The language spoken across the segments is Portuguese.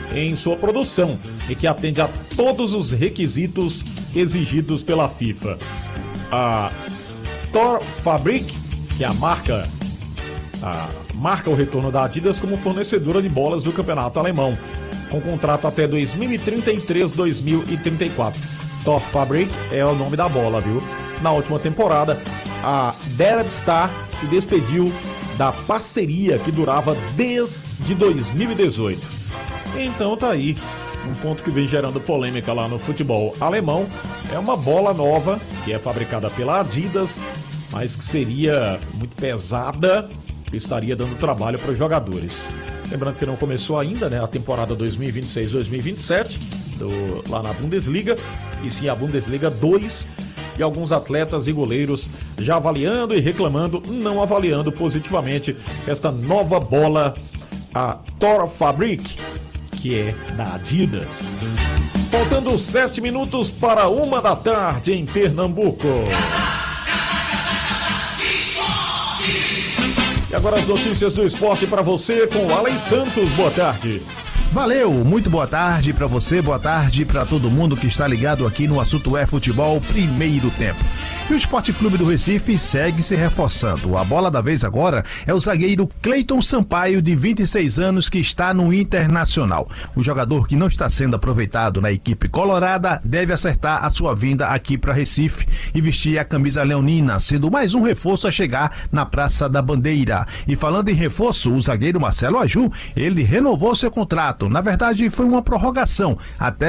em sua produção e que atende a todos os requisitos exigidos pela FIFA. A Thor Fabric, que é a marca o retorno da Adidas como fornecedora de bolas do campeonato alemão, com contrato até 2033-2034. Thor Fabric é o nome da bola, viu? Na última temporada, a Derby Star se despediu da parceria que durava desde 2018. Então tá aí, um ponto que vem gerando polêmica lá no futebol alemão. É uma bola nova, que é fabricada pela Adidas, mas que seria muito pesada, que estaria dando trabalho para os jogadores. Lembrando que não começou ainda, né, a temporada 2026-2027 lá na Bundesliga, e sim a Bundesliga 2, e alguns atletas e goleiros já avaliando e reclamando, não avaliando positivamente esta nova bola, a Thor Fabric, que é da Adidas. Faltando 7 minutos para 1h em Pernambuco. E agora as notícias do esporte para você com o Alex Santos. Boa tarde. Valeu, muito boa tarde para você, boa tarde para todo mundo que está ligado aqui no Assunto é Futebol Primeiro Tempo. E o Esporte Clube do Recife segue se reforçando. A bola da vez agora é o zagueiro Cleiton Sampaio, de 26 anos, que está no Internacional. O jogador que não está sendo aproveitado na equipe colorada deve acertar a sua vinda aqui para Recife e vestir a camisa leonina, sendo mais um reforço a chegar na Praça da Bandeira. E falando em reforço, o zagueiro Marcelo Aju, ele renovou seu contrato. Na verdade, foi uma prorrogação até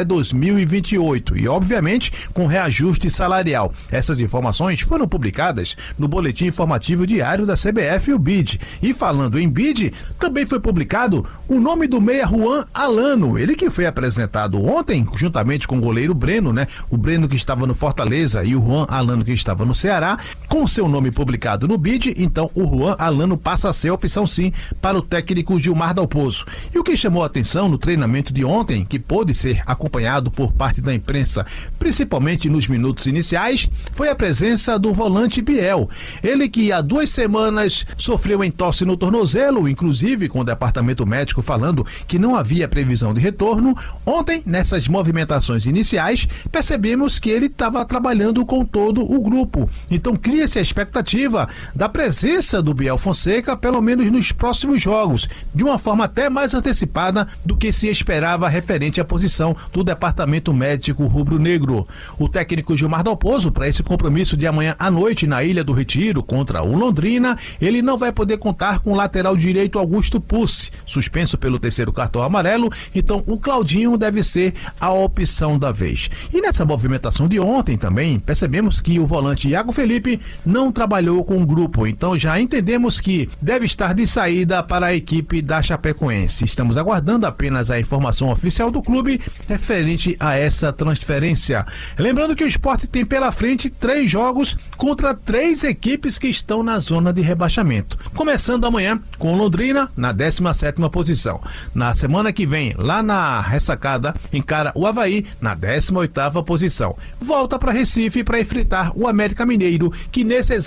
2028 e, obviamente, com reajuste salarial. Essas informações foram publicadas no Boletim Informativo Diário da CBF, o BID. E falando em BID, também foi publicado o nome do meia Juan Alano, ele que foi apresentado ontem, juntamente com o goleiro Breno, né? O Breno que estava no Fortaleza e o Juan Alano que estava no Ceará, com seu nome publicado no BID. Então o Juan Alano passa a ser a opção sim para o técnico Gilmar Dalpozo. E o que chamou a atenção no treinamento de ontem, que pôde ser acompanhado por parte da imprensa, principalmente nos minutos iniciais, foi a presença do volante Biel. Ele que há 2 semanas sofreu entorse no tornozelo, inclusive com o departamento médico falando que não havia previsão de retorno. Ontem, nessas movimentações iniciais, percebemos que ele estava trabalhando com todo o grupo. Então cria-se a expectativa da presença do Biel Fonseca, pelo menos nos próximos jogos, de uma forma até mais antecipada do que se esperava referente à posição do departamento médico rubro-negro. O técnico Gilmar Dalpozo, para esse compromisso de amanhã à noite na Ilha do Retiro contra o Londrina, ele não vai poder contar com o lateral direito Augusto Pucci, suspenso pelo 3º cartão amarelo. Então o Claudinho deve ser a opção da vez. E nessa movimentação de ontem também percebemos que o volante Iago Felipe não trabalhou com o grupo, então já entendemos que deve estar de saída para a equipe da Chapecoense. Estamos aguardando apenas a informação oficial do clube referente a essa transferência. Lembrando que o Sport tem pela frente 3 jogos contra 3 equipes que estão na zona de rebaixamento. Começando amanhã com o Londrina na 17ª posição. Na semana que vem, lá na ressacada, encara o Avaí na 18ª posição. Volta para Recife para enfrentar o América Mineiro, que nesse